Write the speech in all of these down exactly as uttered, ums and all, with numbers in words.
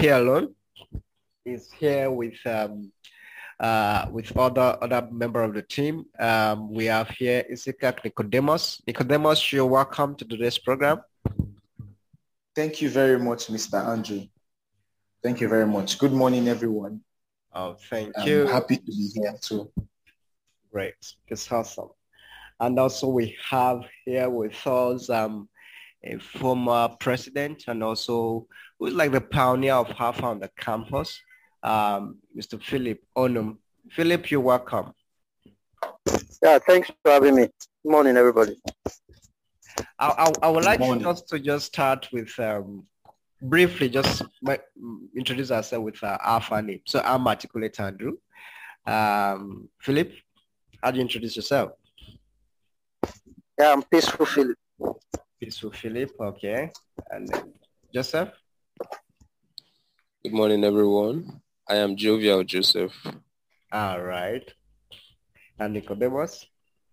here alone. He's here with um, uh, with other other member of the team. Um, we have here Isikak Nicodemus. Nicodemus, you're welcome to today's program. Thank you very much, Mister Andrew. Thank you very much. Good morning, everyone. Oh, thank I'm you. happy to be here too. Great. It's awesome. And also we have here with us um, a former president and also who's like the pioneer of Alpha on the campus, um, Mister Philip Onum. Philip, you're welcome. Yeah, thanks for having me. Good morning, everybody. I, I, I would like us to just start with um, briefly just my, introduce ourselves with uh, Alpha name. So I'm Articulate Andrew. Um, Philip, how do you introduce yourself? Yeah, I'm Peaceful Philip. Peaceful Philip, okay. And then Joseph? Good morning, everyone. I am Jovial Joseph. All right. And Nicodemus?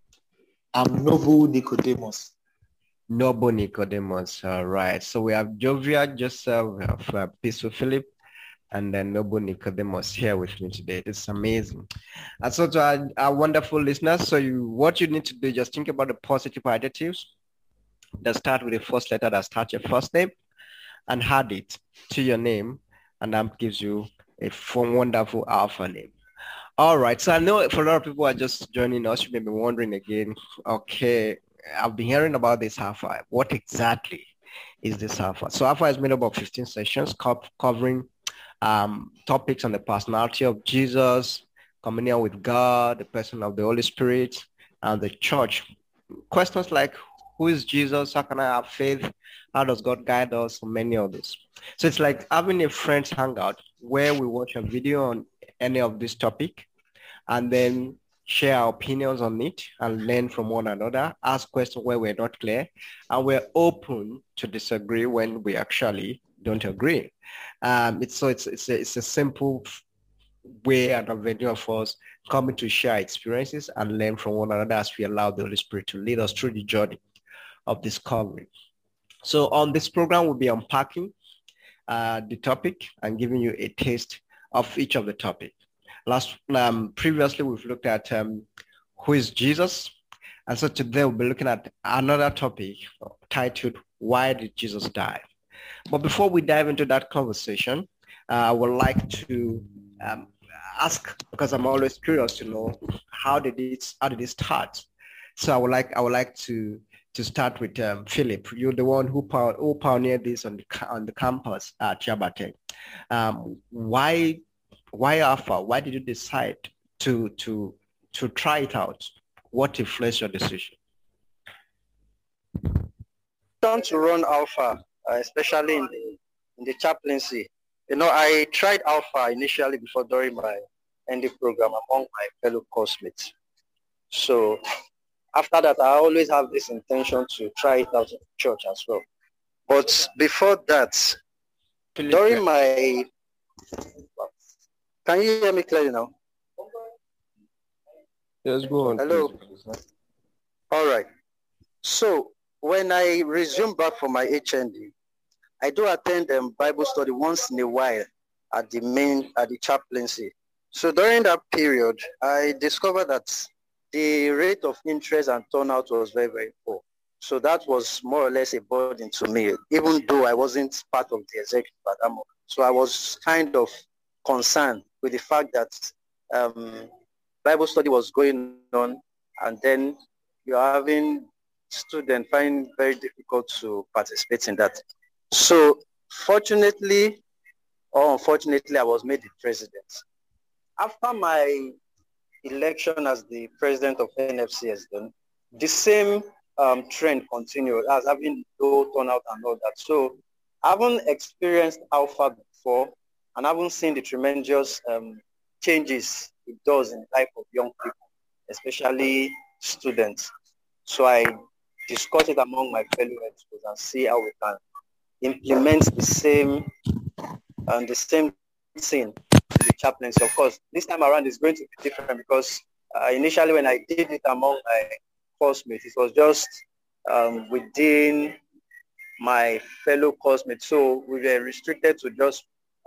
I'm Noble Nicodemus. Noble Nicodemus, all right. So we have Jovial Joseph, we have uh, Peaceful Philip, and then Noble Nicodemus here with me today. It's amazing. And so to our, our wonderful listeners, so you, what you need to do, just think about the positive adjectives that start with the first letter that starts your first name and add it to your name, and that gives you a fun, wonderful Alpha name. All right, so I know for a lot of people who are just joining us, you may be wondering again, okay, I've been hearing about this Alpha. What exactly is this Alpha? So Alpha is made up of fifteen sessions co- covering um, topics on the personality of Jesus, communion with God, the person of the Holy Spirit, and the church. Questions like, who is Jesus? How can I have faith? How does God guide us? Many of these. So it's like having a friends hangout where we watch a video on any of this topic and then share our opinions on it and learn from one another, ask questions where we're not clear, and we're open to disagree when we actually don't agree. Um, it's, so it's, it's, a, it's a simple way and avenue of us coming to share experiences and learn from one another as we allow the Holy Spirit to lead us through the journey of discovery. So on this program, we'll be unpacking uh, the topic and giving you a taste of each of the topic. Last, um, previously, we've looked at um, who is Jesus. And so today we'll be looking at another topic titled, why did Jesus die? But before we dive into that conversation, uh, I would like to um, ask, because I'm always curious to know, how did it, how did it start? So I would like, I would like to, to start with um, Philip. You're the one who, who pioneered this on the, on the campus at Jabatech. Um, why Why Alpha? Why did you decide to to to try it out? What influenced your decision? Time to run Alpha, uh, especially in the, in the chaplaincy. You know, I tried Alpha initially before during my N D program among my fellow classmates. So after that, I always have this intention to try it out in church as well. But before that, Philip, during my Can you hear me clearly now? Yes, go on. Hello. Please. All right. So when I resume back for my H N D, I do attend um, Bible study once in a while at the main, at the chaplaincy. So during that period, I discovered that the rate of interest and turnout was very, very poor. So that was more or less a burden to me, even though I wasn't part of the executive at that moment. So I was kind of concerned with the fact that um, Bible study was going on, and then you're having students find it very difficult to participate in that. So fortunately or unfortunately, I was made the president. After my election as the president of N F C S, then the same um, trend continued as having low turnout and all that. So I haven't experienced Alpha before, and I haven't seen the tremendous um, changes it does in the life of young people, especially students. So I discussed it among my fellow experts and see how we can implement the same and the same thing in the chaplaincy. Of course, this time around is going to be different because uh, initially when I did it among my classmates, it was just um, within my fellow classmates. So we were restricted to just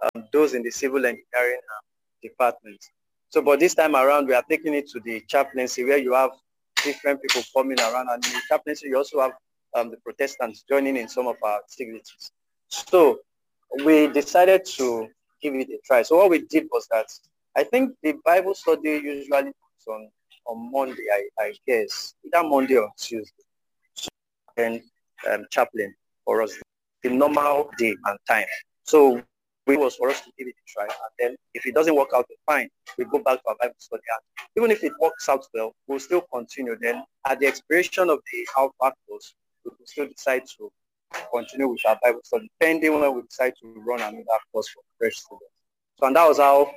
um, those in the civil engineering department. So, but this time around, we are taking it to the chaplaincy where you have different people coming around, and in the chaplaincy, you also have um, the Protestants joining in some of our activities. So, we decided to give it a try. So, what we did was that I think the Bible study usually is on on Monday, I, I guess, either Monday or Tuesday. So, and um, chaplain for us, the normal day and time. So, it was for us to give it a try, and then if it doesn't work out, fine, we go back to our Bible study. And even if it works out well, we'll still continue. Then at the expiration of the Alpha course, we will still decide to continue with our Bible study, pending when we decide to run another course for fresh students. So, and that was how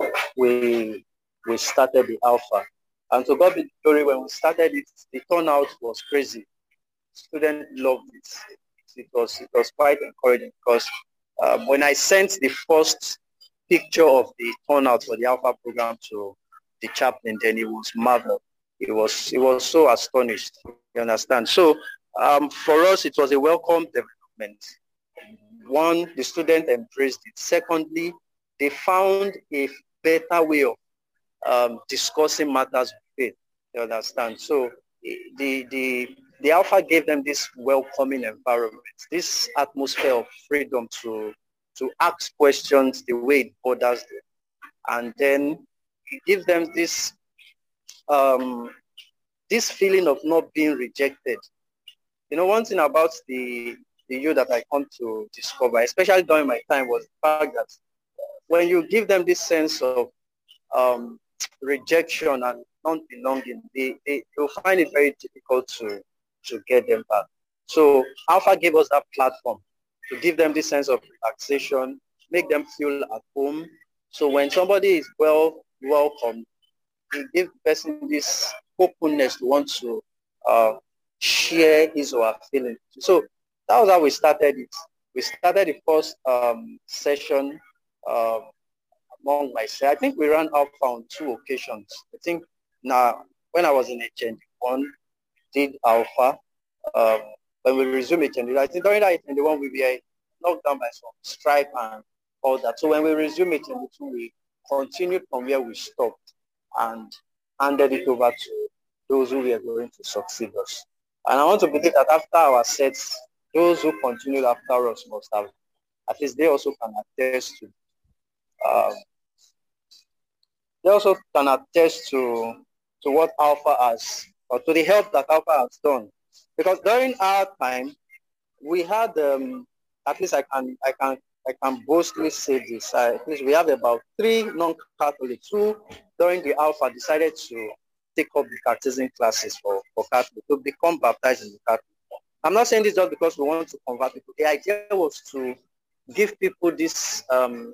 we we started the Alpha. And to God be the glory, when we started it, the turnout was crazy. Students loved it. It was it was quite encouraging because Um, when I sent the first picture of the turnout for the Alpha program to the chaplain, then he was marveled. He was he was so astonished. You understand? So um, for us, it was a welcome development. One, the student embraced it. Secondly, they found a better way of um, discussing matters of faith. You understand? So the the the Alpha gave them this welcoming environment, this atmosphere of freedom to to ask questions the way it borders them, and then it gives them this um, this feeling of not being rejected. You know, one thing about the the youth that I come to discover, especially during my time, was the fact that when you give them this sense of um, rejection and non-belonging, they, they will find it very difficult to, to get them back. So Alpha gave us that platform to give them this sense of relaxation, make them feel at home. So when somebody is well welcomed, it gives the person this openness to want to uh, share his or her feelings. So that was how we started it. We started the first um, session uh, among myself. I think we ran Alpha on two occasions. I think now when I was in H N D one, did Alpha. Um, when we resumed H N D, I think during that H N D one we were knocked down by some strike and all that. So when we resumed H N D two, we continued from where we stopped and handed it over to those who were going to succeed us. And I want to believe that after our sets, those who continued after us must have, at least they also can attest to um, they also can attest to to what Alpha has, or to the help that Alpha has done. Because during our time, we had um, at least I can I can I can boastfully say this. Uh, at least we have about three non-Catholics who, during the Alpha, decided to take up the catechism classes for for Catholics to become baptized in the Catholic. I'm not saying this just because we want to convert people. The idea was to give people this um,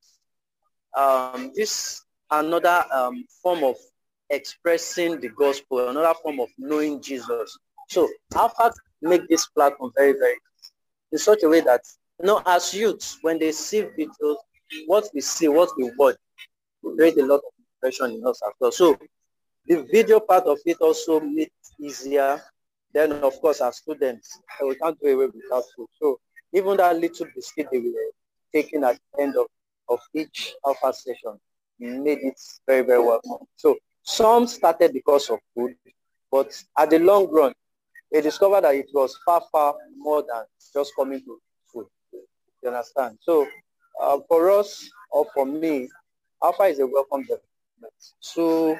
um, this another um, form of expressing the gospel, another form of knowing Jesus. So Alpha make this platform very, very in such a way that, you know, as youths, when they see videos, what we see, what we watch, we create a lot of impression in us as well. So the video part of it also makes it easier. Then, of course, as students, we can't do away without food. So even that little biscuit they were taking at the end of, of each Alpha session made it very, very welcome. So some started because of food, but at the long run, they discovered that it was far, far more than just coming to food. You understand? So uh, for us, or for me, Alpha is a welcome development. So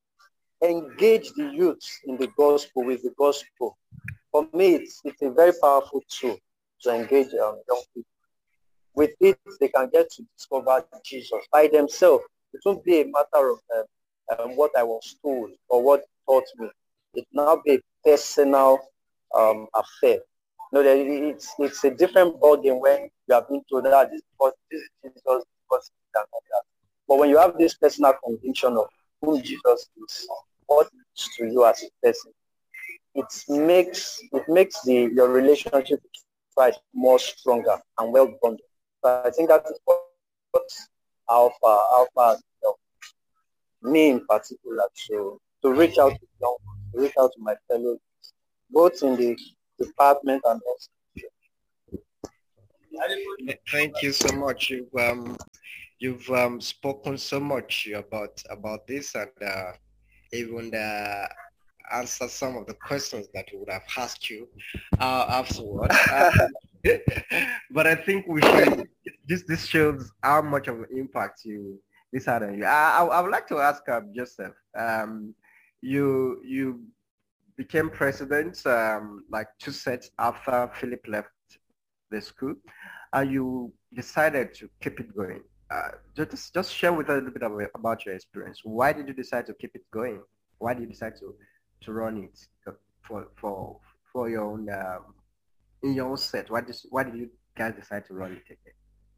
engage the youth in the gospel with the gospel. For me, it's, it's a very powerful tool to engage um, young people. With it, they can get to discover Jesus by themselves. It won't be a matter of uh, um, what I was told or what taught me. It now be a personal um, affair. You know, it's it's a different ballgame when you have been told that this, this is Jesus, because that. But when you have this personal conviction of who Jesus is, what it is to you as a person, it makes it makes the your relationship with Christ more stronger and well bonded. So I think that is what, what Alpha Alpha you know, me in particular to to reach out to young, to reach out to my fellows, both in the department and also. Thank you so much. You've um, you've um, spoken so much about about this, and uh, even uh, answered some of the questions that we would have asked you uh, afterward. Uh, but I think we should. This this shows how much of an impact you this had on you. I I, I would like to ask uh, Joseph. Um, you you became president um, like two sets after Philip left the school, and you decided to keep it going. Uh, just just share with us a little bit of, about your experience. Why did you decide to keep it going? Why did you decide to to run it uh, for for for your own um, in your own set? Why did why did you guys decide to run it again?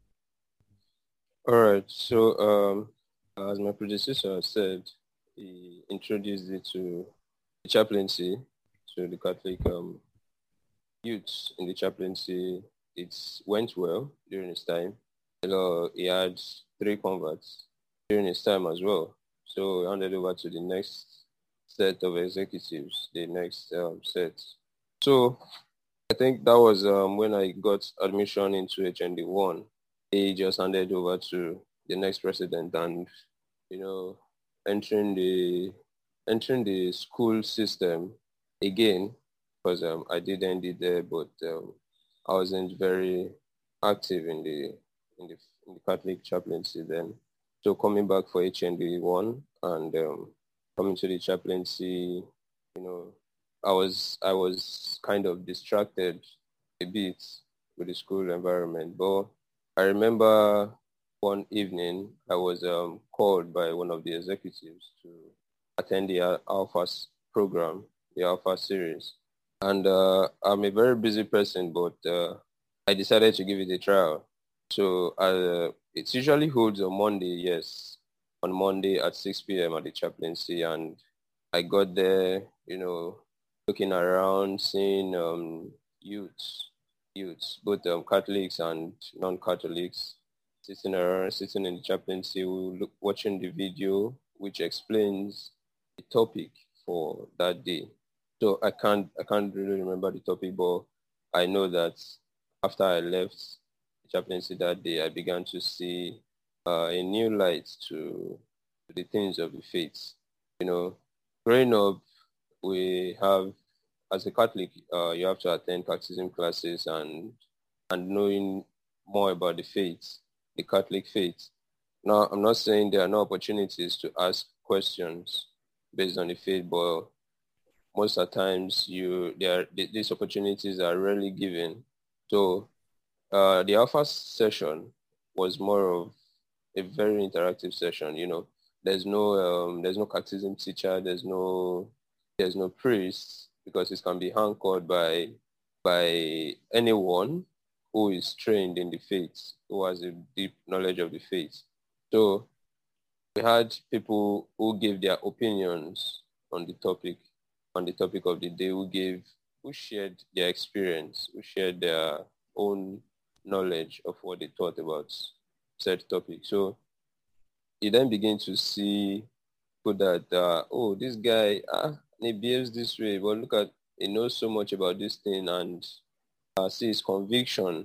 All right. So, um, as my predecessor said, he introduced it to the chaplaincy, to the Catholic um, youths in the chaplaincy. It went well during his time. Uh, he had three converts during his time as well. So he handed over to the next set of executives, the next um, set. So I think that was um, when I got admission into H N D one. He just handed over to the next president, and you know, entering the entering the school system again, because um, I did end it there, but um, I wasn't very active in the in the in the Catholic chaplaincy then. So coming back for H N D one and um, coming to the chaplaincy, you know, I was I was kind of distracted a bit with the school environment, but I remember one evening I was um, called by one of the executives to attend the Alpha program, the Alpha series. And uh, I'm a very busy person, but uh, I decided to give it a trial. So uh, it usually holds on Monday, yes, on Monday at six p.m. at the chaplaincy. And I got there, you know, looking around, seeing um, youths, youths, both um, Catholics and non-Catholics, sitting around, sitting in the chaplaincy, we look, watching the video, which explains the topic for that day. So I can't, I can't really remember the topic, but I know that after I left the chaplaincy that day, I began to see uh, a new light to, to the things of the faith. You know, growing up, we have, as a Catholic, uh, you have to attend catechism classes and and knowing more about the faith, the Catholic faith. Now, I'm not saying there are no opportunities to ask questions based on the faith, but most of the times you there these opportunities are rarely given. So uh, the Alpha session was more of a very interactive session. You know, there's no um, there's no catechism teacher, there's no there's no priest, because it can be handled by by anyone who is trained in the faith, who has a deep knowledge of the faith. So we had people who gave their opinions on the topic, on the topic of the day, who gave, who shared their experience, who shared their own knowledge of what they thought about said topic. So you then begin to see people that, uh, oh, this guy, ah, he behaves this way, but look at, he knows so much about this thing, and uh, see his conviction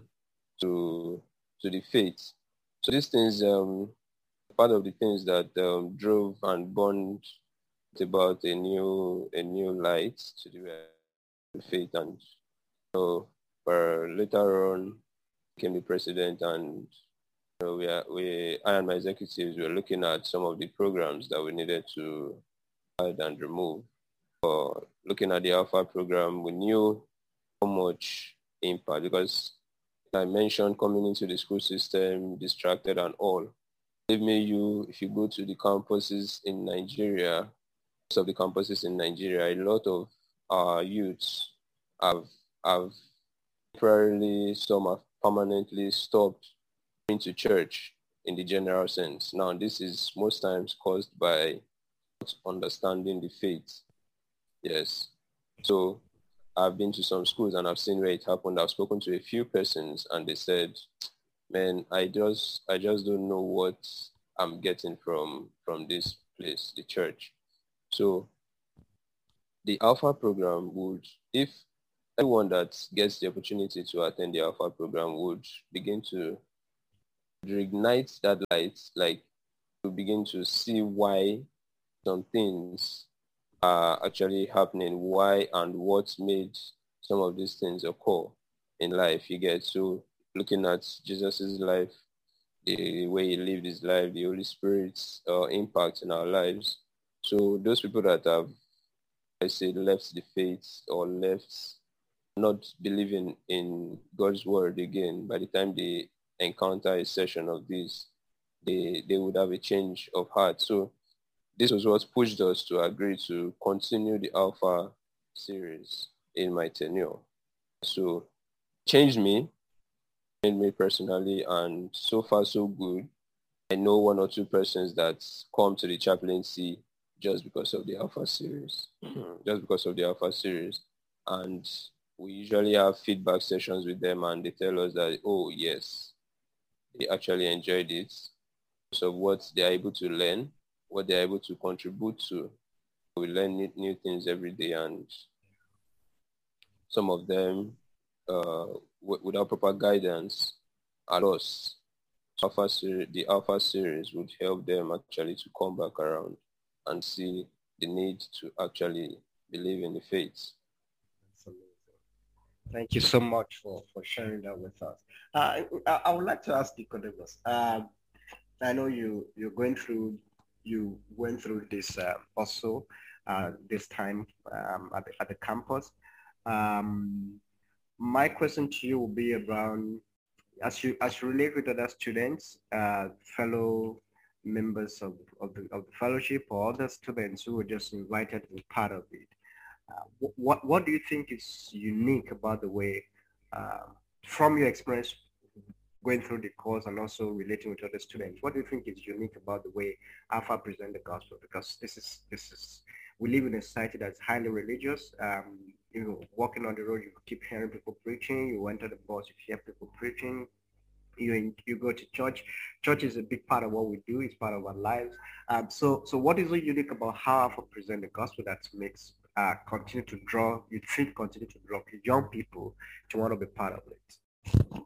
to to the faith. So these things, um, part of the things that um, drove and burned about a new a new light to the faith. And so for later on became the president, and you know, we are, we I and my executives were looking at some of the programs that we needed to add and remove. For looking at the Alpha program, we knew how much impact, because I mentioned coming into the school system, distracted and all. Believe me, you, if you go to the campuses in Nigeria, most of the campuses in Nigeria, a lot of our youths have, have temporarily, some have permanently stopped going to church in the general sense. Now, this is most times caused by not understanding the faith. Yes. So I've been to some schools and I've seen where it happened. I've spoken to a few persons and they said, man, I just I just don't know what I'm getting from from this place, the church. So the Alpha program would, if everyone that gets the opportunity to attend the Alpha program would begin to reignite that light, like to begin to see why some things are actually happening, why and what made some of these things occur in life. You get so looking at Jesus's life, the way he lived his life, the Holy Spirit's uh, impact in our lives. So those people that have, I say, left the faith or left not believing in God's word again, by the time they encounter a session of this, they, they would have a change of heart. So this was what pushed us to agree to continue the Alpha series in my tenure. So changed me, changed me personally, and so far so good. I know one or two persons that come to the chaplaincy just because of the Alpha series, just because of the Alpha series. And we usually have feedback sessions with them, and they tell us that, oh yes, they actually enjoyed it. So what they're able to learn, what they're able to contribute to. We learn new, new things every day, and some of them, uh, w- without proper guidance, are lost. Alpha series, the Alpha series would help them actually to come back around and see the need to actually believe in the faith. Thank you so much for, for sharing that with us. Uh, I, I would like to ask Nicodemus. Uh, I know you you're going through you went through this uh, also uh, this time um, at the, at the campus. Um, my question to you will be around as you as you relate with other students, uh, fellow members of, of the of the fellowship, or other students who were just invited to be part of it. Uh, what what do you think is unique about the way, uh, from your experience going through the course and also relating with other students, what do you think is unique about the way Alpha present the gospel? Because this is this is we live in a society that's highly religious. Um, you know, walking on the road, you keep hearing people preaching. You enter the bus, you hear people preaching. You you go to church. Church is a big part of what we do. It's part of our lives. Um, so so what is so unique about how Alpha present the gospel that makes uh, continue to draw, you think continue to draw young people to want to be part of it?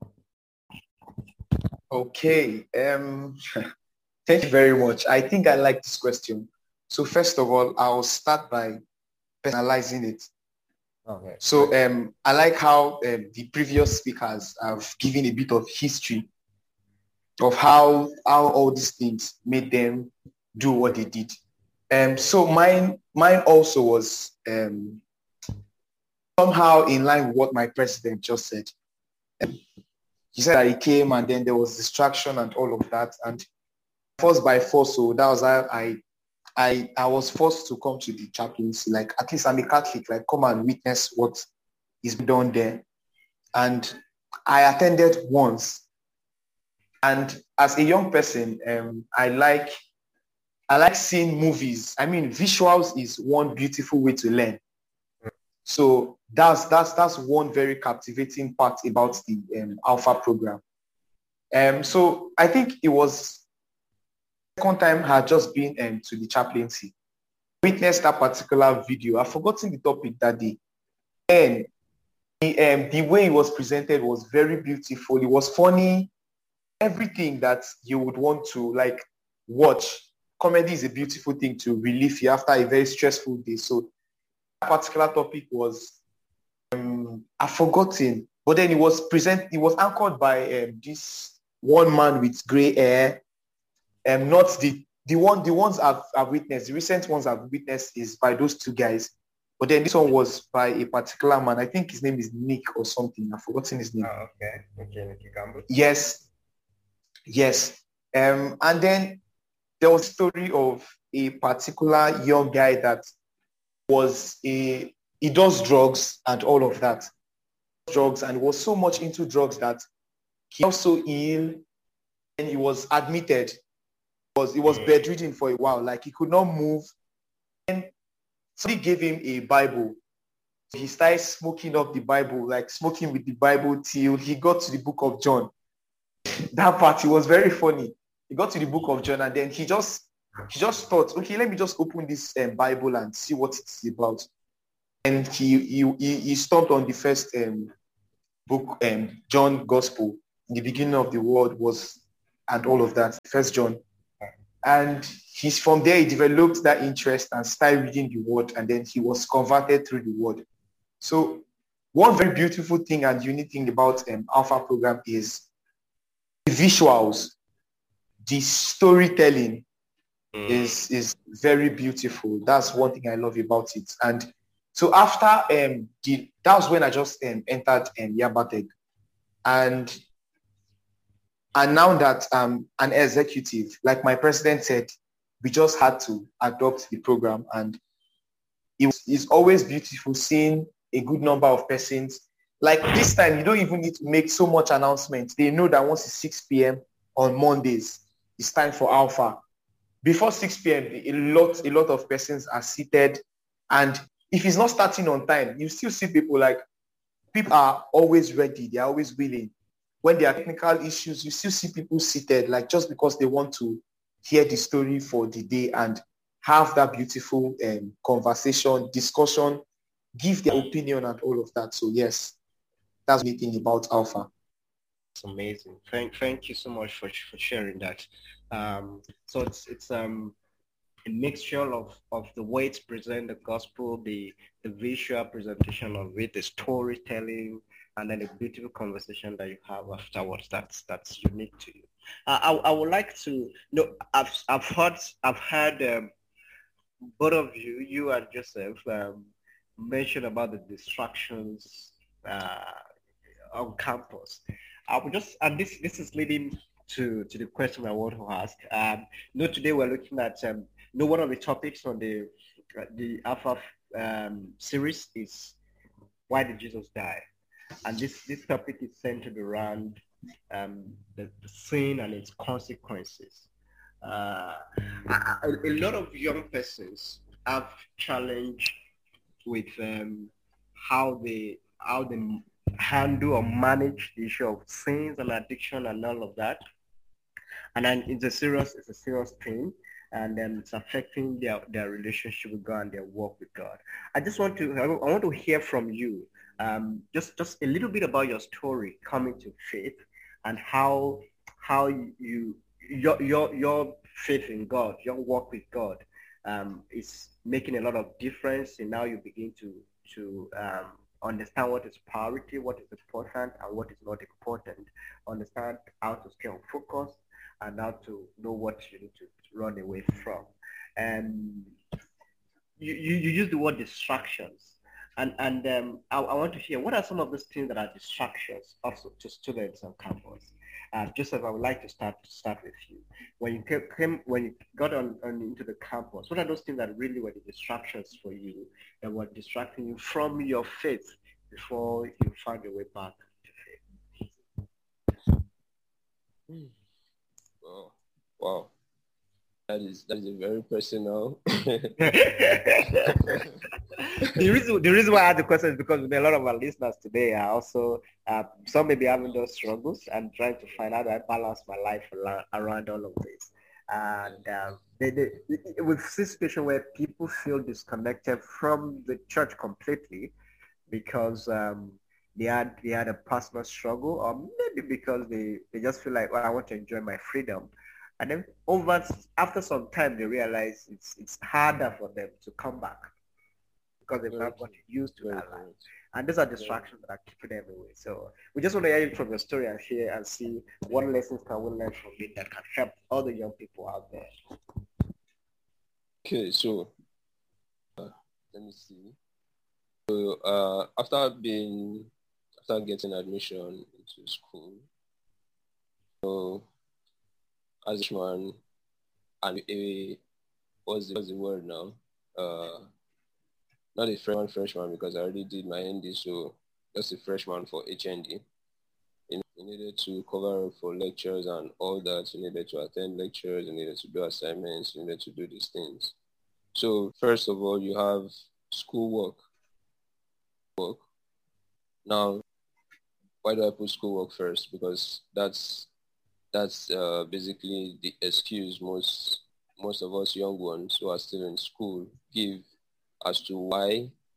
Okay. Um, thank you very much. I think I like this question. So first of all, I'll start by personalizing it. Okay. So um, I like how um, the previous speakers have given a bit of history of how how all these things made them do what they did. Um, so mine mine also was um, somehow in line with what my president just said. Um, he said that he came and then there was distraction and all of that, and force by force. So that was how I I I was forced to come to the chaplaincy. Like, at least I'm a Catholic, like come and witness what is done there. And I attended once. And as a young person, um, I like I like seeing movies. I mean, visuals is one beautiful way to learn. So that's that's that's one very captivating part about the um, Alpha program. Um, so I think it was second time I had just been um, to the chaplaincy, witnessed that particular video. I've forgotten the topic that day. And the, um, the way it was presented was very beautiful. It was funny. Everything that you would want to like watch. Comedy is a beautiful thing to relieve you after a very stressful day. So that particular topic was um, I've forgotten, but then it was present. It was anchored by um, this one man with gray hair. Um, not the the one the ones I've, I've witnessed. The recent ones I've witnessed is by those two guys. But then this one was by a particular man. I think his name is Nick or something. I've forgotten his name. Oh, okay. Okay, Nicky Gamble. Yes. Yes. Um, and then there was a story of a particular young guy that was a he does drugs and all of that. Drugs and was so much into drugs that he was so ill and he was admitted. He was, he was bedridden for a while, like he could not move. And somebody gave him a Bible. He started smoking up the Bible, like smoking with the Bible till he got to the book of John. That part, it was very funny. He got to the book of John and then he just he just thought, okay, let me just open this um, Bible and see what it's about. and he he he, he stopped on the first um, book, um, John Gospel. In the beginning of the world was, and all of that, First John. And he's from there, he developed that interest and started reading the word, and then he was converted through the word. So one very beautiful thing and unique thing about um, Alpha program is the visuals, the storytelling mm. is, is very beautiful. That's one thing I love about it. And so after, um, the, that was when I just um, entered um, Yabatech. And And now that I'm an executive, like my president said, we just had to adopt the program. And it was, it's always beautiful seeing a good number of persons. Like this time, you don't even need to make so much announcement. They know that once it's six p.m. on Mondays, it's time for Alpha. Before six p.m., a lot, a lot of persons are seated. And if it's not starting on time, you still see people like, people are always ready. They're always willing. When there are technical issues, you still see people seated, like just because they want to hear the story for the day and have that beautiful um, conversation, discussion, give their opinion and all of that. So yes, that's the thing about Alpha. It's amazing. Thank, thank you so much for, for sharing that. Um, so it's it's um a mixture of, of the way it's present the gospel, the the visual presentation of it, the storytelling, and then a beautiful conversation that you have afterwards. That's that's unique to you. Uh, I I would like to you know I've I've heard I've heard um, both of you, you and Joseph, um, mention about the distractions uh, on campus. I would just and this this is leading to to the question I want to ask. Um, you know, today we're looking at um, you know, one of the topics on the the Alpha um, series is why did Jesus die? And this, this topic is centered around um, the, the sin and its consequences. Uh, a, a lot of young persons have challenged with um, how they how they handle or manage the issue of sins and addiction and all of that. And then it's a serious it's a serious thing, and then it's affecting their, their relationship with God and their walk with God. I just want to I want to hear from you. Um, just just a little bit about your story coming to faith and how how you your your your faith in God, your walk with God, um, is making a lot of difference in how you begin to to um, understand what is priority, what is important, and what is not important. Understand how to stay on focus and how to know what you need to run away from. And you you, you use the word distractions. And and um, I, I want to hear, what are some of those things that are distractions also to students on campus? Uh, Joseph, I would like to start to start with you. When you came, came when you got on, on into the campus, what are those things that really were the distractions for you, that were distracting you from your faith before you found your way back to faith? Wow, wow. That is that is a very personal. the reason the reason why I asked the question is because a lot of our listeners today are also uh, some may be having those struggles and trying to find out how I balance my life around, around all of this. And um, they, they, with this situation where people feel disconnected from the church completely because um, they had they had a personal struggle, or maybe because they, they just feel like, well, I want to enjoy my freedom. And then over after some time, they realize it's it's harder for them to come back because they've not gotten used to that life. And these are distractions that are keeping them away. So we just want to hear it from your story and share and see what lessons can we learn from it that can help other young people out there. Okay, so uh, let me see. So uh, after being after getting admission into school, so as a freshman, and a what's the, what's the word now? Uh, not a freshman freshman because I already did my N D, so just a freshman for H N D. You, you needed to cover up for lectures and all that. You needed to attend lectures. You needed to do assignments. You needed to do these things. So first of all, you have schoolwork. Work. Now, why do I put schoolwork first? Because that's That's uh, basically the excuse most most of us young ones who are still in school give as to why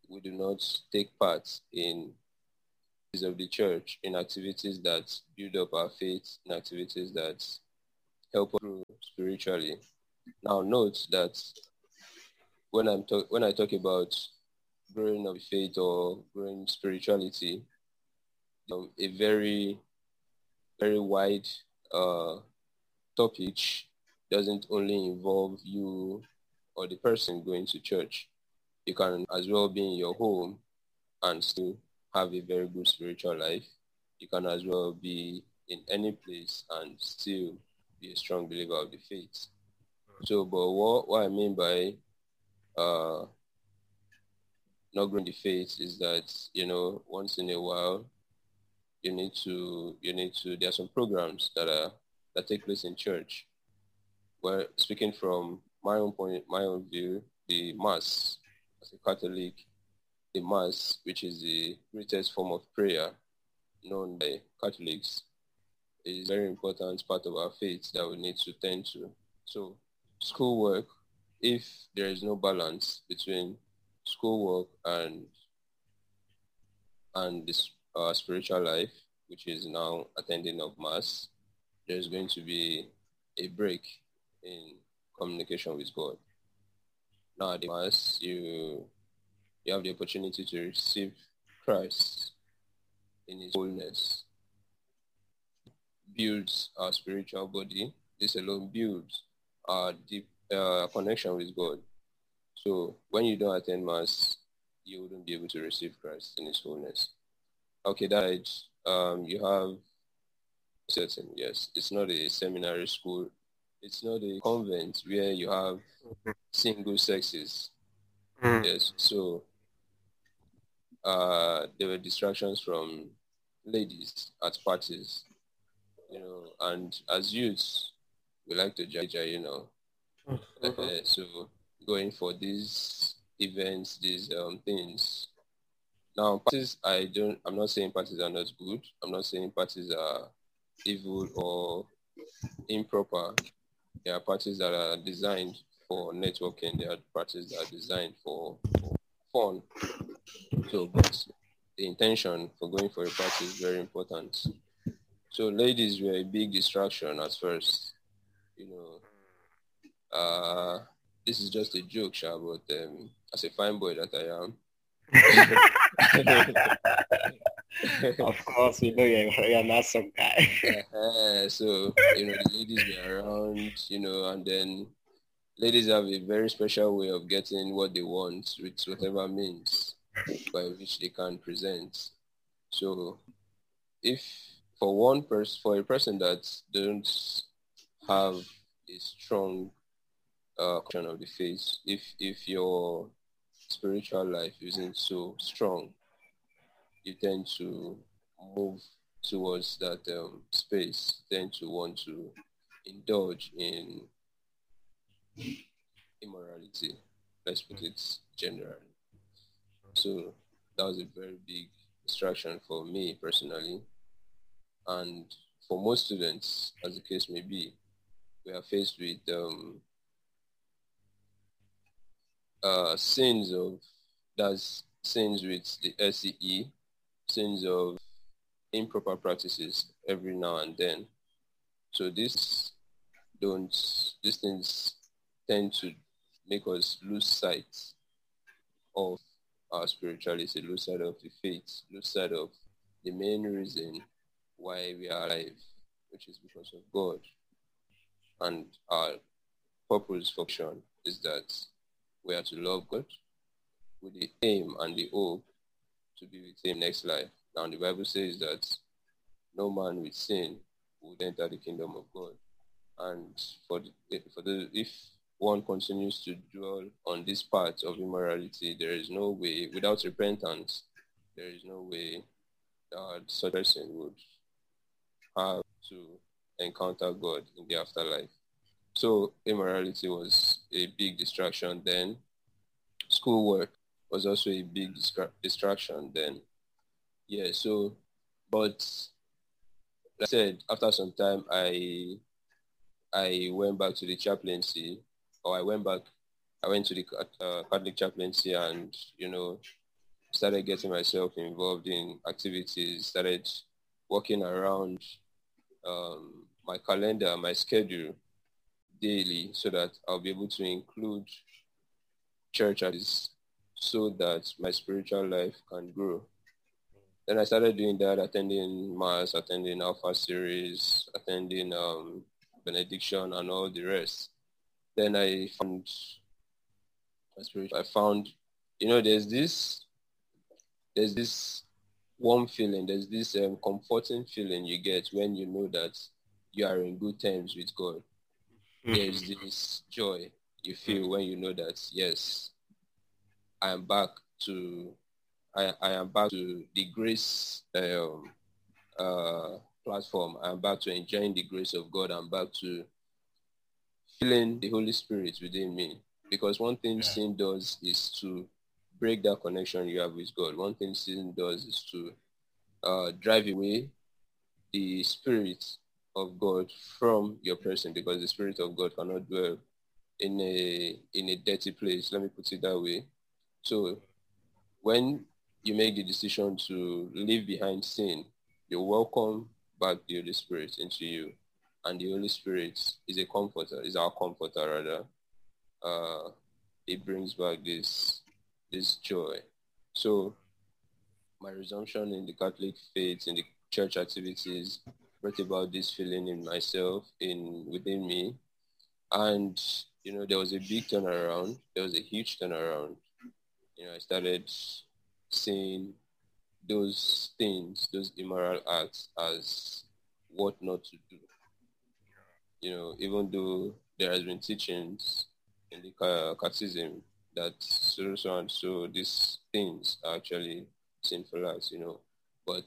we do not take part in of the church, in activities that build up our faith, in activities that help us grow spiritually. Now note that when I'm talk when I talk about growing of faith or growing spirituality, um, a very very wide uh, topic doesn't only involve you or the person going to church. You can as well be in your home and still have a very good spiritual life. You can as well be in any place and still be a strong believer of the faith. So, but what, what I mean by uh, not growing the faith is that, you know, once in a while, you need to, you need to, there are some programs that are, that take place in church. Where, speaking from my own point, my own view, the Mass, as a Catholic, the Mass, which is the greatest form of prayer known by Catholics, is a very important part of our faith that we need to tend to. So schoolwork, if there is no balance between schoolwork and and this uh, spiritual life, which is now attending of Mass, there's going to be a break in communication with God. Now at the Mass, you you have the opportunity to receive Christ in his wholeness. Builds our spiritual body. This alone builds our deep uh, connection with God. So when you don't attend Mass, you wouldn't be able to receive Christ in his wholeness. Okay, that um, you have certain, yes, it's not a seminary school. It's not a convent where you have single sexes. Mm. Yes, so Uh, there were distractions from ladies at parties, you know, and as youths, we like to judge, you know. Mm-hmm. Uh, so going for these events, these um, things. Now, parties, I don't, I'm not saying parties are not good. I'm not saying parties are evil or improper. There are parties that are designed for networking. There are parties that are designed for, for fun. So, but the intention for going for a party is very important. So ladies were a big distraction at first. You know, uh, this is just a joke, Sha, but um, as a fine boy that I am. Of course, we know you're, you're not some guy. uh, so, you know, the ladies were around, you know, and then ladies have a very special way of getting what they want with whatever means by which they can present. So if for one person, for a person that don't have a strong uh, connection of the faith, if if your spiritual life isn't so strong, you tend to move towards that um, space, tend to want to indulge in immorality. Let's put it generally. So that was a very big distraction for me personally. And for most students, as the case may be, we are faced with um, uh, sins of, that's sins with the S E E, sins of improper practices every now and then. So this don't, these things tend to make us lose sight of our spirituality, lose sight of the faith, lose sight of the main reason why we are alive, which is because of God. And our purpose function is that we are to love God with the aim and the hope to be with him next life. Now the Bible says that no man with sin would enter the kingdom of God. And for the, for the if one continues to dwell on this part of immorality, there is no way, without repentance, there is no way that such a person would have to encounter God in the afterlife. So immorality was a big distraction then. Schoolwork was also a big distra- distraction then. Yeah, so, but like I said, after some time, I I went back to the chaplaincy, or I went back, I went to the uh, Catholic chaplaincy, and, you know, started getting myself involved in activities, started working around um, my calendar, my schedule daily so that I'll be able to include church as so that my spiritual life can grow. Then I started doing that, attending Mass, attending Alpha series, attending um, benediction and all the rest. Then I found my spiritual, I found, you know, there's this, there's this warm feeling, there's this um, comforting feeling you get when you know that you are in good terms with God. Mm-hmm. There's this joy you feel mm-hmm. when you know that, yes, I am back to, I, I am back to the grace um, uh, platform. I'm back to enjoying the grace of God. I'm back to feeling the Holy Spirit within me. Because one thing yeah. sin does is to break that connection you have with God. One thing sin does is to uh, drive away the Spirit of God from your person, because the Spirit of God cannot dwell in a in a dirty place. Let me put it that way. So when you make the decision to leave behind sin, you welcome back the Holy Spirit into you. And the Holy Spirit is a comforter, is our comforter rather. Uh, it brings back this, this joy. So my resumption in the Catholic faith, in the church activities, brought about this feeling in myself, in within me. And, you know, there was a big turnaround. There was a huge turnaround. You know, I started seeing those things, those immoral acts as what not to do. You know, even though there has been teachings in the catechism that so, so and so these things are actually sinful acts, you know, but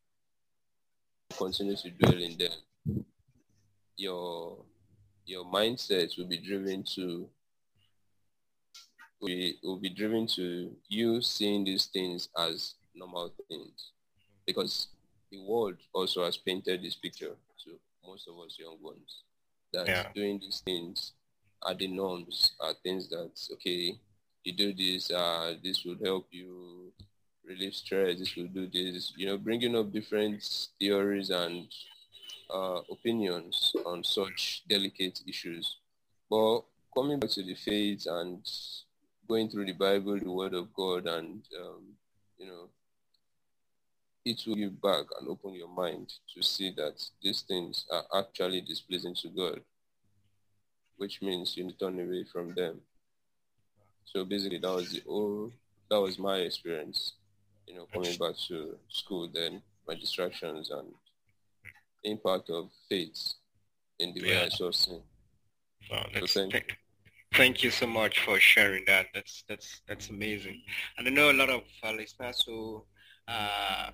continue to dwell in them. Your your mindset will be driven to we will be driven to you seeing these things as normal things, because the world also has painted this picture to most of us young ones that yeah. doing these things are the norms, are things that, okay, you do this, uh, this would help you relieve stress, this will do this, you know, bringing up different theories and uh, opinions on such delicate issues. But coming back to the faith and going through the Bible, the Word of God, and, um, you know, it will give you back and open your mind to see that these things are actually displeasing to God, which means you turn away from them. So basically, that was the whole, that was my experience, you know, coming back to school then, my distractions and impact of faith in the way yeah. I saw sin. Wow, that's, so thank, thank you so much for sharing that. That's that's that's amazing. And I know a lot of uh, listeners who uh,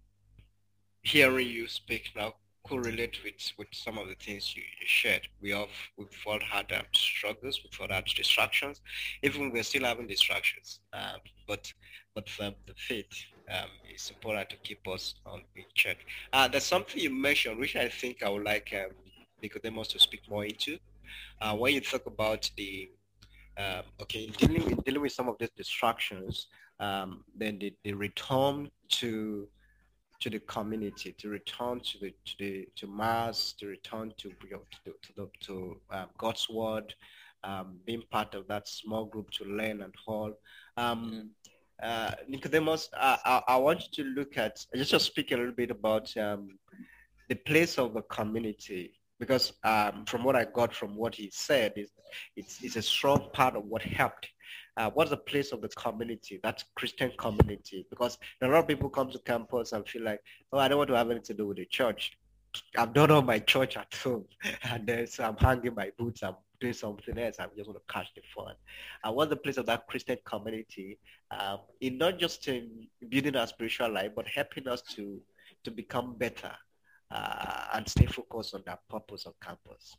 hearing you speak now could relate with, with some of the things you, you shared. We have we've all had um, struggles, we've all had distractions. Even we're still having distractions, uh, but but for the faith, um, it's important to keep us on in check. Uh, there's something you mentioned, which I think I would like um, Nicodemus to speak more into. Uh, when you talk about the um, okay, dealing with, dealing with some of these distractions, um, then the, the return to to the community, to return to the to the to Mass, to return to you know, to to, the, to um, God's word, um, being part of that small group to learn and all. Um, uh, Nicodemus, I, I, I want you to look at just to speak a little bit about um, the place of the community, because um, from what I got from what he said, is it's it's a strong part of what helped. Uh, what's the place of the community, that Christian community? Because a lot of people come to campus and feel like, oh, I don't want to have anything to do with the church. I've done all my church at home, and then so I'm hanging my boots, I'm doing something else, I'm just going to catch the fun. And what's the place of that Christian community um, in not just in building our spiritual life, but helping us to, to become better uh, and stay focused on that purpose of campus?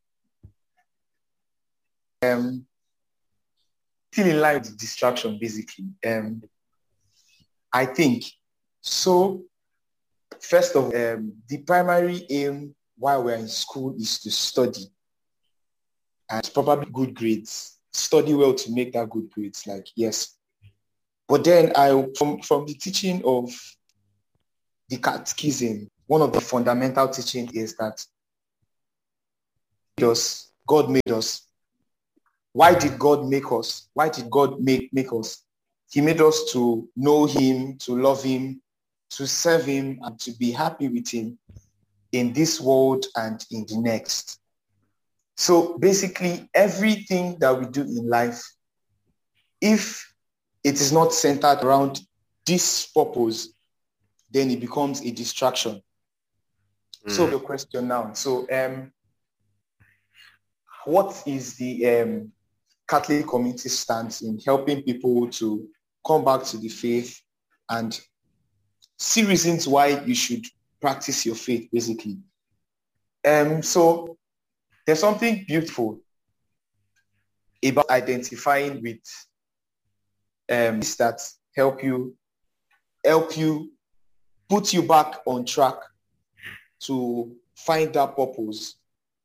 Um. Still in line with distraction, basically. Um, I think so. First of all, um, the primary aim while we're in school is to study and probably good grades. Study well to make that good grades. Like, yes, But then I, from, from the teaching of the catechism, one of the fundamental teaching is that us, God made us. Why did God make us? Why did God make, make us? He made us to know him, to love him, to serve him, and to be happy with him in this world and in the next. So basically, everything that we do in life, if it is not centered around this purpose, then it becomes a distraction. Mm. So your question now. So um, what is the um, Catholic community stance in helping people to come back to the faith and see reasons why you should practice your faith, basically? Um, so there's something beautiful about identifying with um, that help you, help you, put you back on track to find that purpose.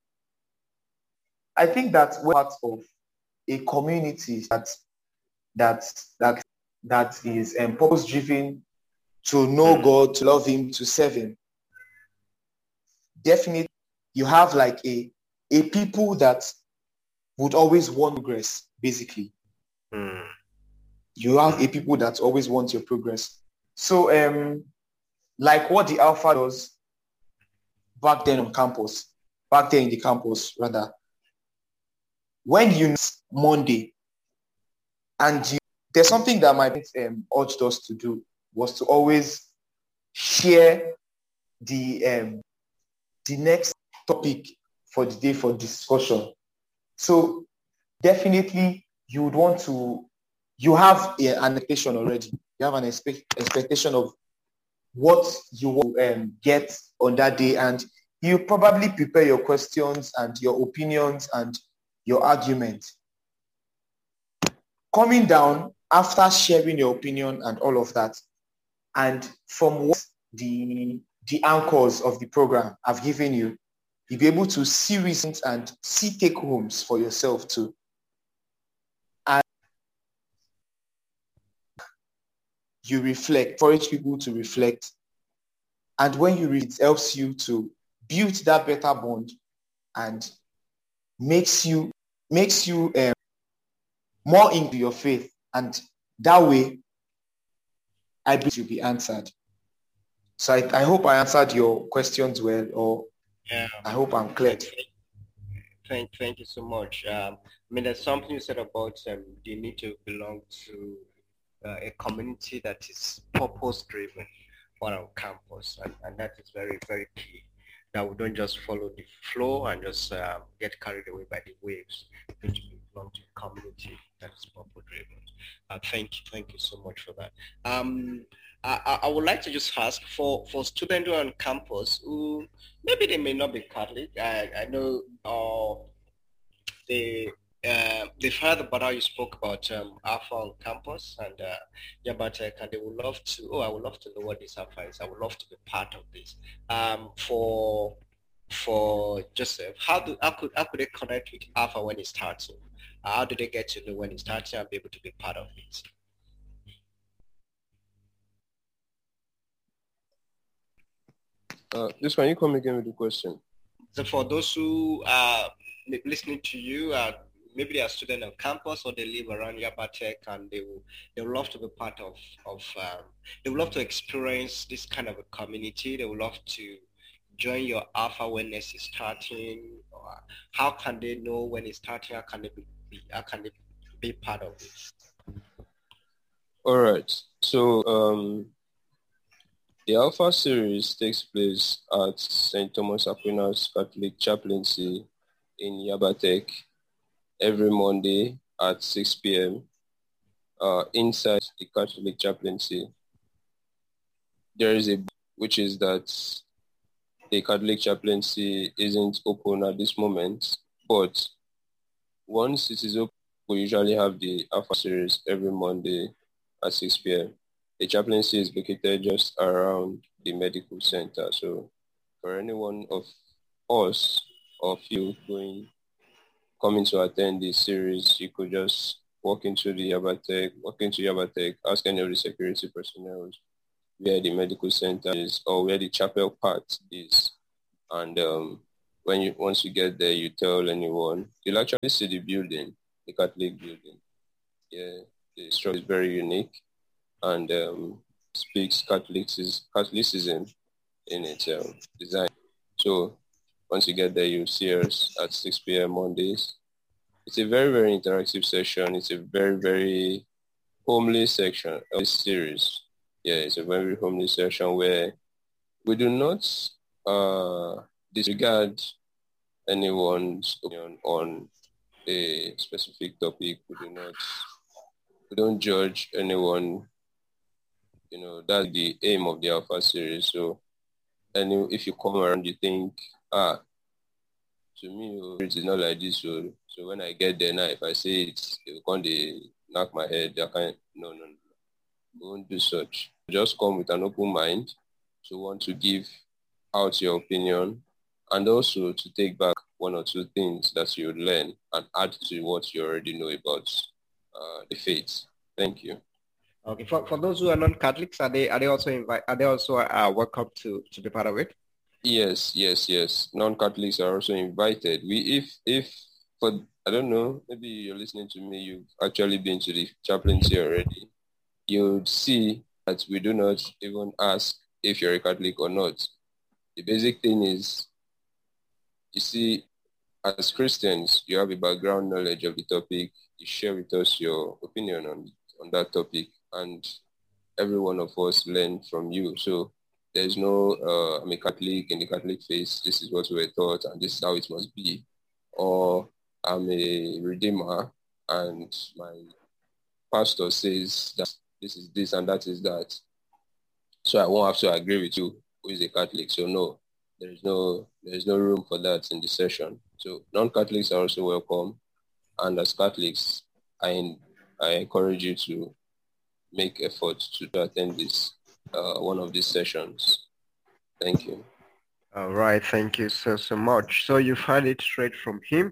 I think that we're part of a community that that that that is um, purpose-driven, to know God, to love him, to serve him. Definitely, you have like a a people that would always want progress, basically. Mm. You have a people that always want your progress. So um, like what the Alpha does back then on campus, back then in the campus, rather, when you Monday, and you, there's something that my parents um, urged us to do, was to always share the um, the next topic for the day for discussion. So definitely you would want to, you have a, an expectation already. You have an expect, expectation of what you will um, get on that day, and you probably prepare your questions and your opinions and your argument. Coming down after sharing your opinion and all of that, and from what the, the anchors of the program have given you, you'll be able to see reasons and see take-homes for yourself too. And you reflect, encourage people to reflect. And when you read, it helps you to build that better bond and makes you, makes you um, more into your faith. And that way, I believe you'll be answered. So I, I hope I answered your questions well, or yeah. I hope I'm clear. Thank, thank you so much. Um, I mean, there's something you said about um, the need to belong to uh, a community that is purpose-driven on our campus, and, and that is very, very key. That we don't just follow the flow and just um, get carried away by the waves. We need to belong to a community that is purpose-driven. Uh, thank you, thank you so much for that. Um, I, I would like to just ask for, for students who are on campus who maybe they may not be Catholic. I, I know uh, they, uh, they've heard about how you spoke about um, Alpha on campus and uh, Yabatech, and they would love to, oh, I would love to know what this Alpha is. I would love to be part of this. Um, for for Joseph, how, do, how, could, how could they connect with Alpha when it's starting? Uh, how do they get to know when it's starting and be able to be part of it? Uh, this one, you come again with the question. So for those who are listening to you, uh, maybe they are students on campus or they live around Yabatech, and they will they would love to be part of, of um, they would love to experience this kind of a community. They would love to join your Alpha when it's starting. Or how can they know when it's starting? How can they be, how can they be part of it? All right. So um, the Alpha series takes place at Saint Thomas Aquinas Catholic Chaplaincy in Yabatech every Monday at six p.m. Uh, inside the Catholic Chaplaincy. There is a which is that the Catholic Chaplaincy isn't open at this moment, but once it is open, we usually have the Alpha series every Monday at six p.m. The chaplaincy is located just around the medical center. So for any one of us or of you going coming to attend this series, you could just walk into the Yabatech, walk into Yabatech, ask any of the security personnel where the medical center is or where the chapel part is. And um, when you once you get there, you tell anyone, you'll actually see the building, the Catholic building. Yeah, the structure is very unique and um, speaks Catholicism, Catholicism in its um, design. So once you get there, you'll see us at six p.m. Mondays. It's a very, very interactive session. It's a very, very homely section of this series. Yeah, it's a very homely session where we do not uh, disregard anyone's opinion on a specific topic. We do not, we don't judge anyone. You know, that's the aim of the Alpha series. So, and if you come around, you think, ah, to me, oh, it is not like this. So, so when I get there now, if I say it, they will come, they knock my head. They can't, no, no, no. We won't do such. Just come with an open mind to want to give out your opinion and also to take back one or two things that you learn and add to what you already know about uh, the faith. Thank you. Okay, for, for those who are non-Catholics, are they are they also invite are they also uh, welcome to to be part of it? Yes, yes, yes. Non-Catholics are also invited. We if if for I don't know, maybe you're listening to me, you've actually been to the chaplaincy already. You'd see that we do not even ask if you're a Catholic or not. The basic thing is, you see, as Christians, you have a background knowledge of the topic. You share with us your opinion on, on that topic, and every one of us learn from you. So there's no, uh, I'm a Catholic in the Catholic faith, this is what we were taught, and this is how it must be. Or I'm a Redeemer, and my pastor says that this is this and that is that. So I won't have to agree with you who is a Catholic. So no, there is no there is no room for that in the session. So non-Catholics are also welcome. And as Catholics, I I encourage you to make effort to attend this uh, one of these sessions. Thank you. All right, thank you so so much. So you've heard it straight from him.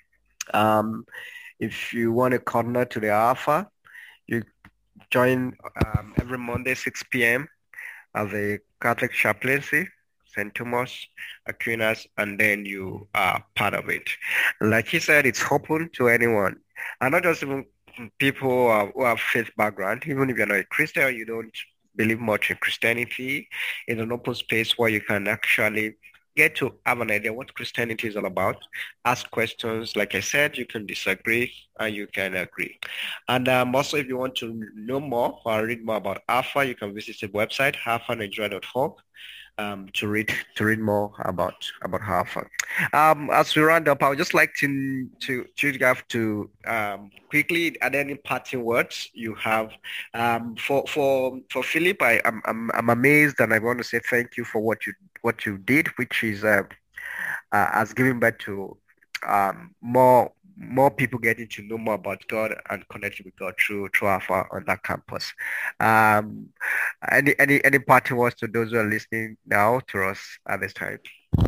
Um, if you want to corner to the Alpha, you join um, every Monday six p.m. at the Catholic Chaplaincy, Saint Thomas Aquinas, and then you are part of it. Like he said, it's open to anyone, and not just even people who, are, who have faith background. Even if you're not a Christian, you don't believe much in Christianity, it's an open space where you can actually get to have an idea what Christianity is all about, ask questions. Like I said, you can disagree and you can agree. And um, also, if you want to know more or read more about Alpha, you can visit the website, alpha nigeria dot org. Um, to read to read more about about Alpha. Um, as we round up, I would just like to to to you guys to um, quickly add any parting words you have um, for for for Philip. I I'm, I'm I'm amazed, and I want to say thank you for what you what you did, which is uh, uh, has given back to um, more. more people getting to know more about God and connecting with God through through Alpha on that campus. Um, any any any parting words to those who are listening now to us at this time?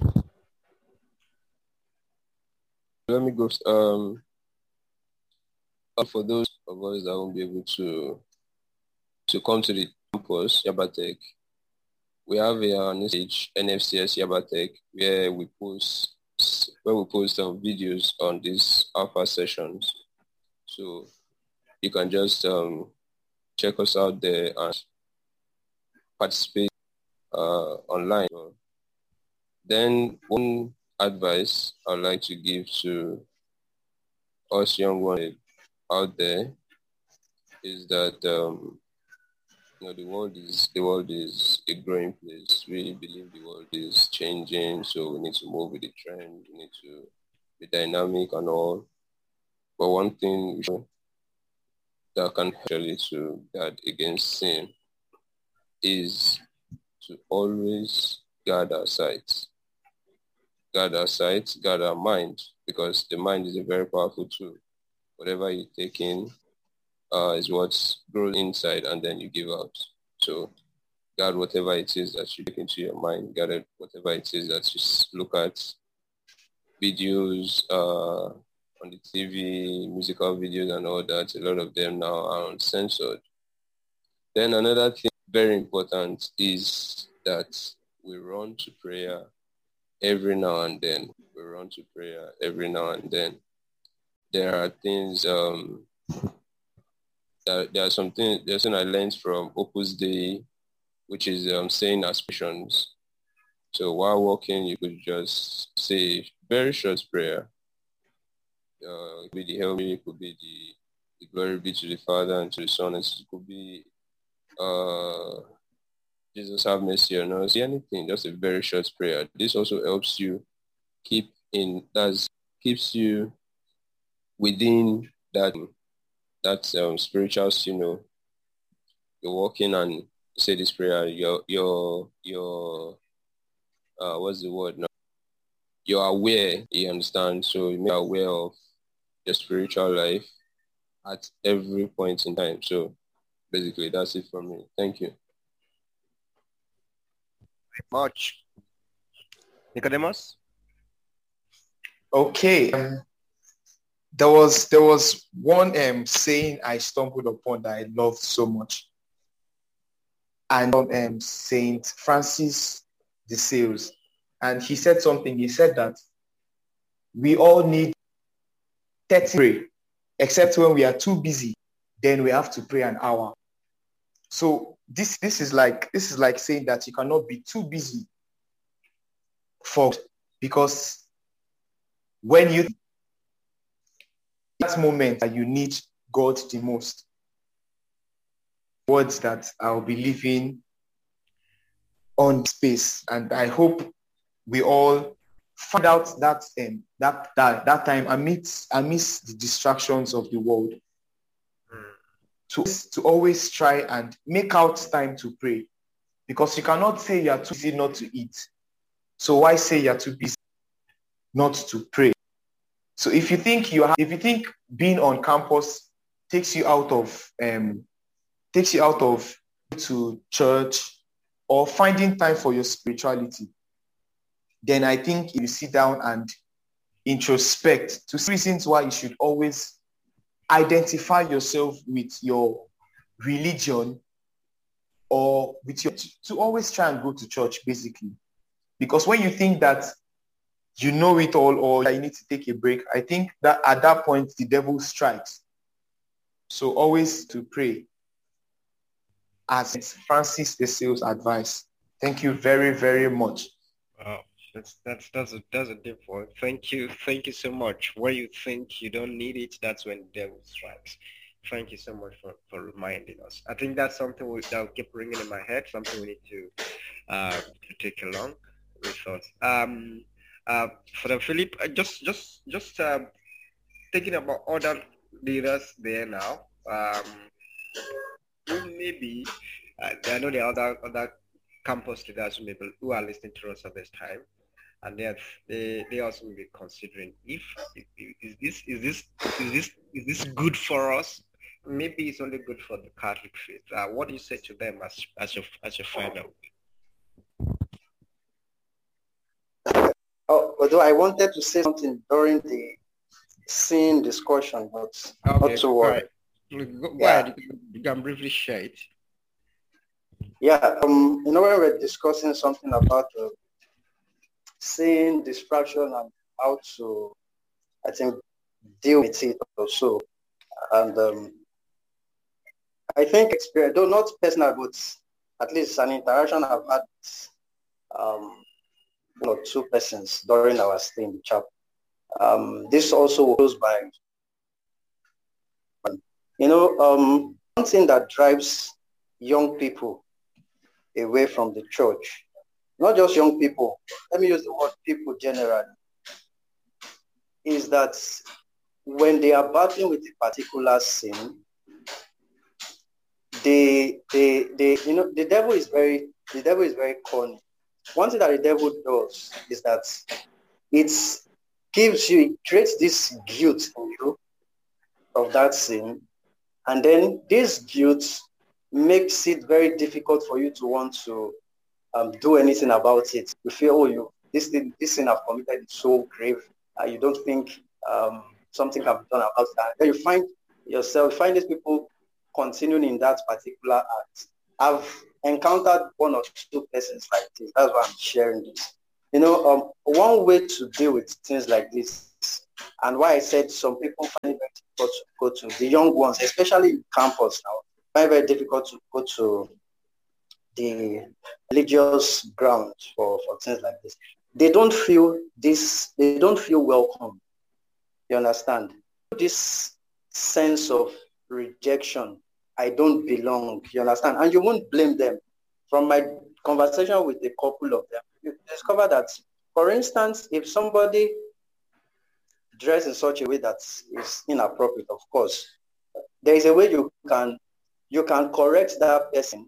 Let me go. Um, for those of us that won't be able to to come to the campus, Yabatech, we have a message N F C S Yabatech where we post. where we post some videos on these Alpha sessions. So you can just um, check us out there and participate uh, online. Then one advice I'd like to give to us young ones out there is that um, you know the world is the world is a growing place. We believe the world is changing, so we need to move with the trend. We need to be dynamic and all. But one thing that can actually to guard against sin is to always guard our sights, guard our sights, guard our mind, because the mind is a very powerful tool. Whatever you take in uh, is what grows inside, and then you give out. So guard whatever it is that you take into your mind, guard whatever it is that you look at, videos, uh, on the T V, musical videos and all that. A lot of them now are uncensored. Then another thing very important is that we run to prayer every now and then. We run to prayer every now and then. There are things, um, there, there are some things, there's something I learned from Opus Dei, which is um, saying aspirations. So while walking, you could just say very short prayer. Uh, it could be the Hail Mary, it could be the, the glory be to the Father and to the Son, and it could be uh, Jesus have mercy on us, anything, just a very short prayer. This also helps you keep in, that keeps you within that, that um, spiritual, you know, you're walking and say this prayer, you're, you're, you're, uh, what's the word now? You're aware, you understand? So you're aware of your spiritual life at every point in time. So basically, that's it from me. Thank you. Much. Nicodemus? Okay. Um, there was there was one um, saying I stumbled upon that I loved so much. And um, Saint Francis de Sales. And he said something. He said that we all need thirty pray, except when we are too busy, then we have to pray an hour. So this this is like this is like saying that you cannot be too busy for, because when you that moment that you need God the most, words that I'll be living on space, and I hope we all find out that um, that that that time amidst amidst the distractions of the world, to to always try and make out time to pray, because you cannot say you are too busy not to eat. So why say you are too busy not to pray? So if you think you have, if you think being on campus takes you out of um takes you out of to church or finding time for your spirituality, then I think you sit down and introspect to see reasons why you should always identify yourself with your religion or with your, to always try and go to church, basically. Because when you think that you know it all or you need to take a break, I think that at that point, the devil strikes. So always to pray, as Francis de Sales advice. Thank you very, very much. Wow, that's that's that's a that's a deep one. Thank you, thank you so much. Where you think you don't need it, that's when the devil strikes. Thank you so much for, for reminding us. I think that's something we, that will keep ringing in my head. Something we need to uh, to take along with us. Um, uh, for the Philip, uh, just just just uh, thinking about other leaders there now. Um, who maybe uh, I know there are other other campus leaders who maybe who are listening to us at this time, and they have, they they also may be considering if, if, if is this is this is this is this good for us? Maybe it's only good for the Catholic faith. Uh, what do you say to them as as your as your final? Oh, although I wanted to say something during the scene discussion, but Okay, not to worry. right. Go, go Yeah. ahead. You can briefly share it. Yeah, um, you know, when we're discussing something about uh, seeing distraction and how to, I think, deal with it also. And um, I think experience, though not personal, but at least an interaction I've had um, one or two persons during our stay in the chapel. Um, this also goes by, you know, um, one thing that drives young people away from the church, not just young people, let me use the word people generally, is that when they are battling with a particular sin, they, they, they, you know, the devil is very, the devil is very cunning. One thing that the devil does is that it gives you, it creates this guilt in you of that sin, and then this guilt makes it very difficult for you to want to um, do anything about it. You feel, oh, you this thing, this sin I've committed is so grave, uh, you don't think um, something can be done about that. Then you find yourself, find these people continuing in that particular act. I've encountered one or two persons like this. That's why I'm sharing this. You know, um, one way to deal with things like this, and why I said some people find it very difficult to go to, the young ones, especially in campus now, find it very difficult to go to the religious ground for, for things like this. They don't feel this, they don't feel welcome. You understand? This sense of rejection, I don't belong, you understand? And you won't blame them. From my conversation with a couple of them, you discover that, for instance, if somebody dressed in such a way that is inappropriate, of course, there is a way you can you can correct that person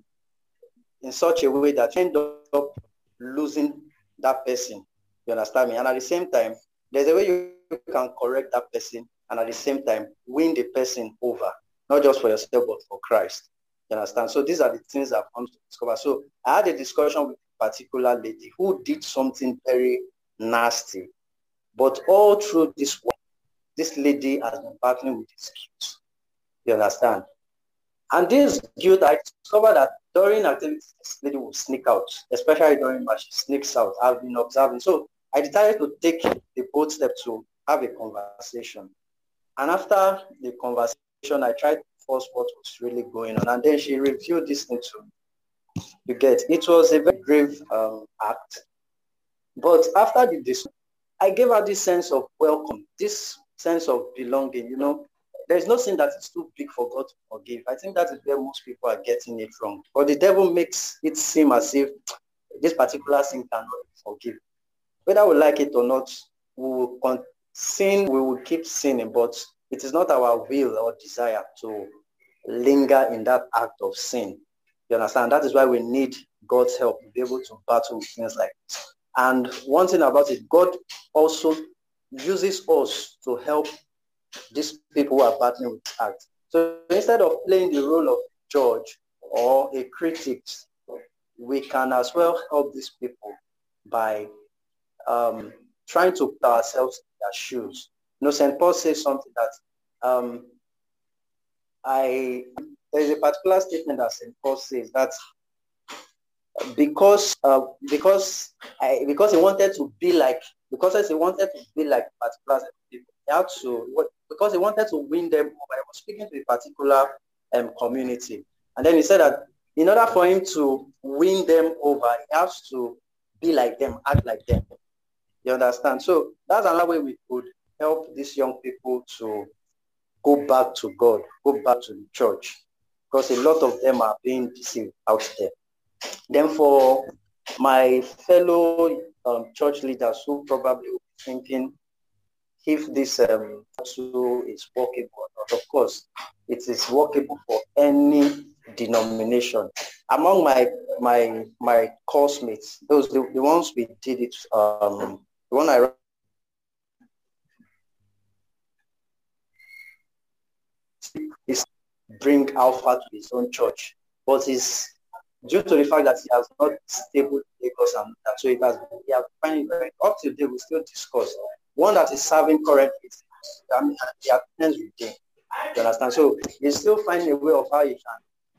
in such a way that you end up losing that person. You understand me? And at the same time, there's a way you can correct that person and at the same time win the person over, not just for yourself, but for Christ. You understand? So these are the things I've come to discover. So I had a discussion with a particular lady who did something very nasty. But all through this work, this lady has been battling with this guilt. You understand? And this guilt, I discovered that during activities, this lady will sneak out, especially during March, she sneaks out. I've been observing. So I decided to take the bold step to have a conversation. And after the conversation, I tried to force what was really going on. And then she reviewed this thing to me. You get, it was a very grave um, act. But after the discussion, I gave her this sense of welcome, this sense of belonging. You know, there's no sin that is too big for God to forgive. I think that is where most people are getting it wrong. But the devil makes it seem as if this particular sin cannot be forgiven. Whether we like it or not, we will con- sin, we will keep sinning, but it is not our will or desire to linger in that act of sin. You understand? That is why we need God's help to be able to battle with things like this. And one thing about it, God also uses us to help these people who are battling with acts. So instead of playing the role of judge or a critic, we can as well help these people by um, trying to put ourselves in their shoes. You know, Saint Paul says something that um, I there's a particular statement that Saint Paul says that because uh, because I, because he wanted to be like because he wanted to be like particular people, he had to because he wanted to win them over. He was speaking to a particular um, community, and then he said that in order for him to win them over, he has to be like them, act like them. You understand? So that's another way we could help these young people to go back to God, go back to the church, because a lot of them are being deceived out there. Then for my fellow um, church leaders who probably will be thinking if this um, also is workable or not, of course, it is workable for any denomination. Among my my my course mates, those the, the ones we did it, um, the one I is bring Alpha to his own church, but is due to the fact that he has not stable Lagos and that, so it has he has finding very up to date. We still discuss one that is serving currently. I mean, the attendance redeemed. You understand? So he's still finding a way of how he can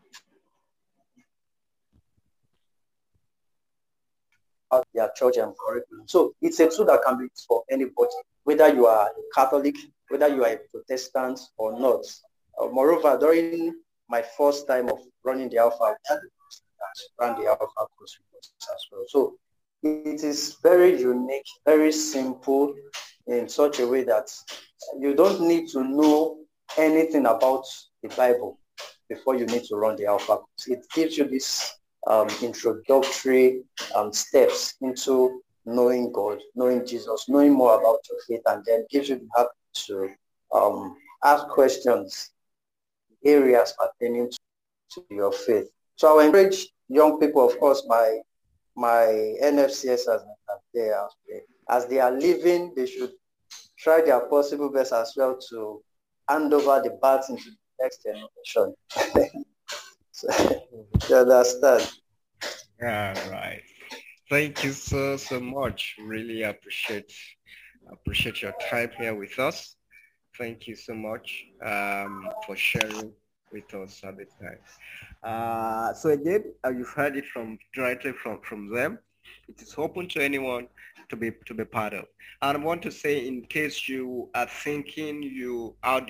out their church and curriculum. So it's a tool that can be used for anybody, whether you are a Catholic, whether you are a Protestant or not. Uh, moreover, during my first time of running the Alpha, we had ran the Alpha course as well. So it is very unique, very simple in such a way that you don't need to know anything about the Bible before you need to run the Alpha course. It gives you this um, introductory um, steps into knowing God, knowing Jesus, knowing more about your faith, and then gives you the habit to um, ask questions, areas pertaining to, to your faith. So I encourage young people, of course, my my N F C S as they are, as they are living, they should try their possible best as well to hand over the baton to the next generation. So, you understand? Yeah, right. Thank you so so much. Really appreciate appreciate your time here with us. Thank you so much um, for sharing with us at the time. Uh, so again, uh, you've heard it from directly from, from them. It is open to anyone to be to be part of. And I want to say, in case you are thinking you how do